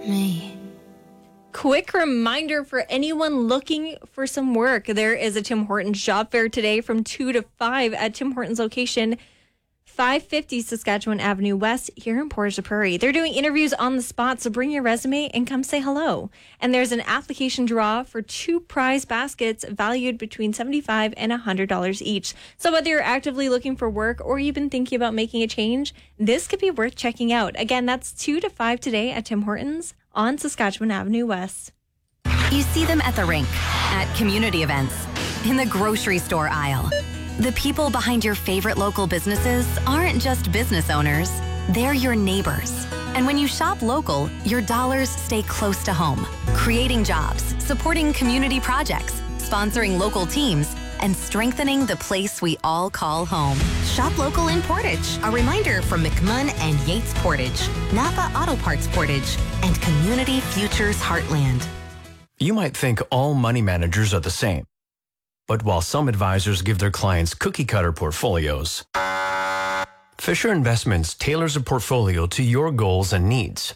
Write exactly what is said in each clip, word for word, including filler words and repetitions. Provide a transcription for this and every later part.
me. Quick reminder for anyone looking for some work. There is a Tim Hortons job fair today from two to five at Tim Hortons location, five fifty Saskatchewan Avenue West here in Portage la Prairie. They're doing interviews on the spot, so bring your resume and come say hello. And there's an application draw for two prize baskets valued between seventy-five dollars and one hundred dollars each. So whether you're actively looking for work or you've been thinking about making a change, this could be worth checking out. Again, that's two to five today at Tim Hortons on Saskatchewan Avenue West. You see them at the rink, at community events, in the grocery store aisle. The people behind your favorite local businesses aren't just business owners, they're your neighbors. And when you shop local, your dollars stay close to home, creating jobs, supporting community projects, sponsoring local teams, and strengthening the place we all call home. Shop local in Portage. A reminder from McMunn and Yates Portage, Napa Auto Parts Portage, and Community Futures Heartland. You might think all money managers are the same. But while some advisors give their clients cookie-cutter portfolios, Fisher Investments tailors a portfolio to your goals and needs.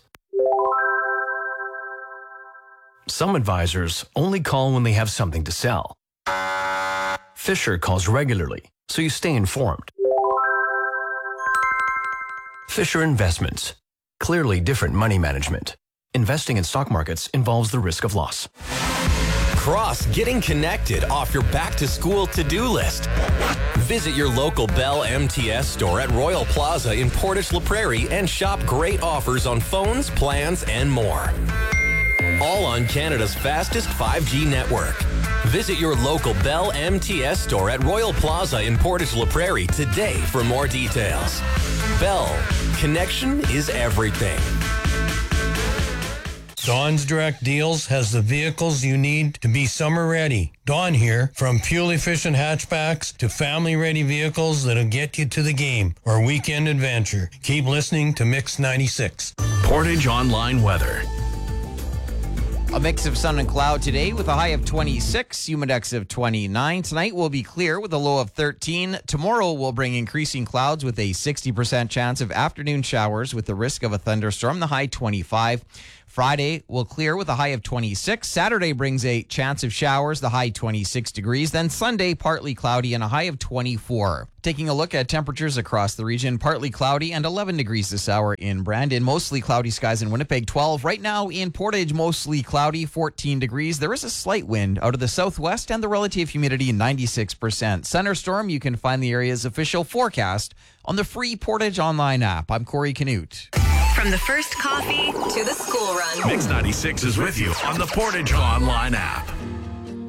Some advisors only call when they have something to sell. Fisher calls regularly, so you stay informed. Fisher Investments. Clearly different money management. Investing in stock markets involves the risk of loss. Cross getting connected off your back-to-school to-do list. Visit your local Bell M T S store at Royal Plaza in Portage la Prairie and shop great offers on phones, plans, and more. All on Canada's fastest five G network. Visit your local Bell M T S store at Royal Plaza in Portage la Prairie today for more details. Bell, connection is everything. Dawn's Direct Deals has the vehicles you need to be summer ready. Dawn here, from fuel-efficient hatchbacks to family-ready vehicles that'll get you to the game or weekend adventure. Keep listening to Mix ninety-six. Portage Online Weather. A mix of sun and cloud today with a high of twenty-six, humidex of twenty-nine. Tonight will be clear with a low of thirteen. Tomorrow will bring increasing clouds with a sixty percent chance of afternoon showers with the risk of a thunderstorm, the high twenty-five. Friday will clear with a high of twenty-six. Saturday brings a chance of showers, the high twenty-six degrees. Then Sunday, partly cloudy and a high of twenty-four. Taking a look at temperatures across the region, partly cloudy and eleven degrees this hour in Brandon. Mostly cloudy skies in Winnipeg, twelve. Right now in Portage, mostly cloudy, fourteen degrees. There is a slight wind out of the southwest and the relative humidity ninety-six percent. Thunderstorm, you can find the area's official forecast on the free Portage Online app. I'm Corey Canute. From the first coffee to the school run. Mix ninety-six is with you on the Portage Online app.